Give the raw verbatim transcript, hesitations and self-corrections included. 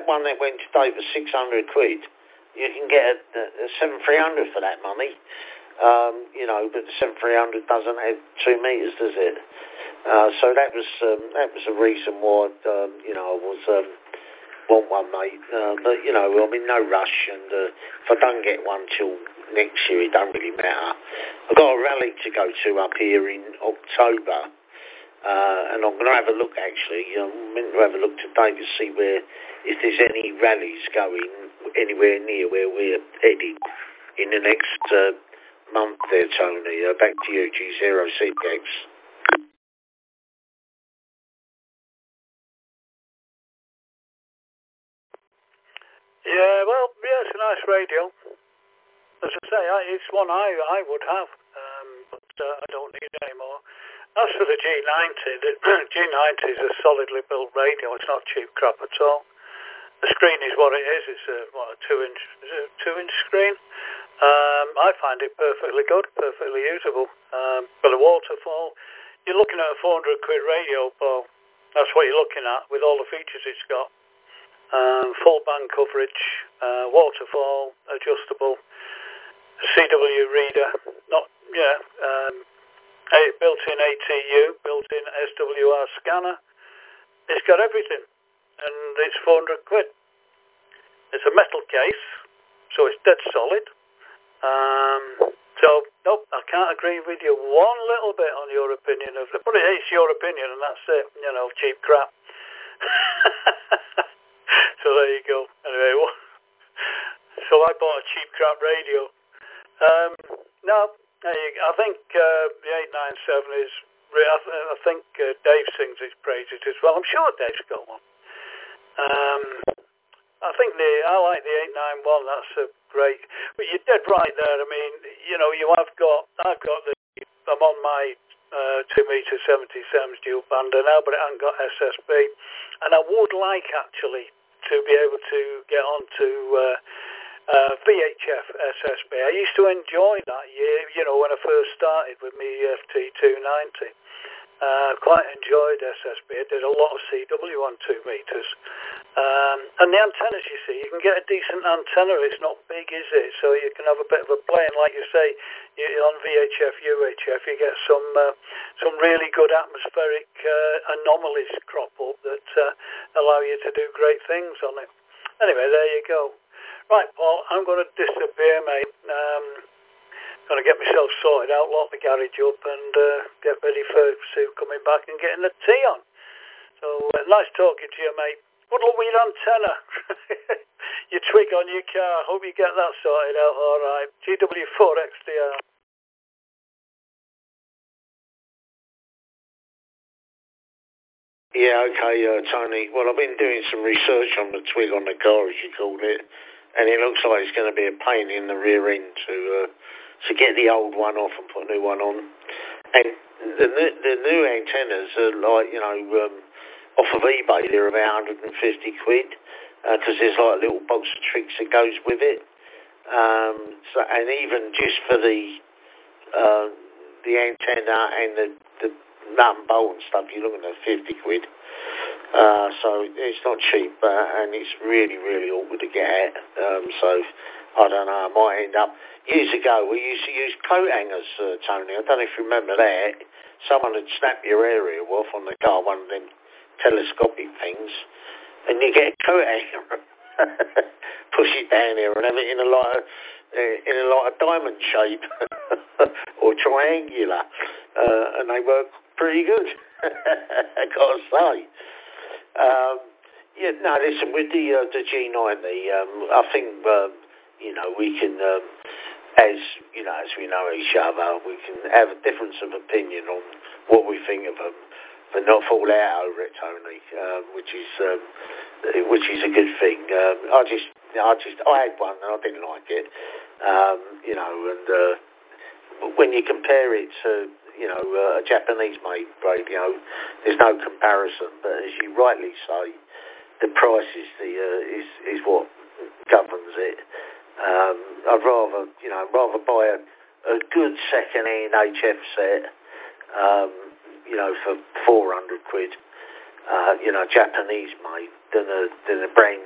that one that went today for six hundred quid, you can get a, a seven three hundred for that money. Um, you know, but the seven three hundred doesn't have two metres, does it? Uh, so that was um, that was the reason why um, you know I was um, want one, mate. Uh, but you know, I'm in no rush, and uh, if I don't get one till next year, it don't really matter. I've got a rally to go to up here in October, uh, and I'm going to have a look. Actually, I'm meant to have a look today to see where if there's any rallies going anywhere near where we're heading in the next uh, month. There, Tony. Uh, back to you, G zero C X. Yeah, well, yeah, it's a nice radio. As I say, I, it's one I I would have, um, but uh, I don't need it anymore. As for the G ninety, the G ninety is a solidly built radio. It's not cheap crap at all. The screen is what it is. It's a what a two inch is it a two inch screen. Um, I find it perfectly good, perfectly usable. Um, for the waterfall, you're looking at a four hundred quid radio, Paul. That's what you're looking at with all the features it's got. Um, full band coverage, uh, waterfall, adjustable, C W reader, not yeah, um, a built-in A T U, built-in S W R scanner. It's got everything, and it's four hundred quid. It's a metal case, so it's dead solid. Um, so nope, I can't agree with you one little bit on your opinion of it, but it's your opinion, and that's it. You know, cheap crap. So there you go. Anyway, well, so I bought a cheap crap radio. Um, no, I think uh, the eight ninety-seven is. I, th- I think uh, Dave sings his praises as well. I'm sure Dave's got one. Um, I think the I like the eight ninety-one. That's a great. But you're dead right there. I mean, you know, you have got. I've got the. I'm on my uh, two meter seventy-seven dual band now, but it hasn't got S S B. And I would like actually to be able to get onto uh, uh, V H F S S B. I used to enjoy that year, you know, when I first started with my F T two ninety. Uh, quite enjoyed S S B. I did a lot of C W on two meters. Um, and the antennas, you see, you can get a decent antenna. It's not big, is it? So you can have a bit of a play. And like you say, you, on V H F, U H F, you get some uh, some really good atmospheric uh, anomalies crop up that uh, allow you to do great things on it. Anyway, there you go. Right, Paul, I'm going to disappear, mate. Um, going to get myself sorted out, lock the garage up, and uh, get ready for Sue coming back and getting the tea on. So, uh, nice talking to you, mate. Good luck with your antenna. Your twig on your car. Hope you get that sorted out all right. G W four X D R. Yeah, okay, uh, Tony. Well, I've been doing some research on the twig on the car, as you called it, and it looks like it's going to be a pain in the rear end to uh, to get the old one off and put a new one on. And the new, the new antennas are like, you know, um, off of eBay, they're about one hundred fifty quid, because uh, there's like a little box of tricks that goes with it. Um, so, and even just for the uh, the antenna and the, the nut and bolt and stuff, you're looking at fifty quid. Uh, so it's not cheap, uh, and it's really, really awkward to get at. Um, so I don't know, I might end up. Years ago, we used to use coat hangers, uh, Tony. I don't know if you remember that. Someone had snapped your area off on the car, one of them telescopic things, and you get a coat hanger, push it down here, and have it in a like a, in a like a diamond shape or triangular, uh, and they work pretty good. I gotta say. Um, yeah, no, listen, with the uh, the G ninety, um, I think uh, you know we can, um, as you know, as we know each other, we can have a difference of opinion on what we think of them, but not fall out over it, Tony, um, which is um, which is a good thing. Um, I just, I just, I had one and I didn't like it, um, you know, and uh, when you compare it to, you know, uh, a Japanese-made radio, there's no comparison. But as you rightly say, the price is the uh, is is what governs it. Um, I'd rather, you know, rather buy a, a good second-hand H F set, um, you know, for four hundred quid, uh, you know, Japanese-made, than a than a brand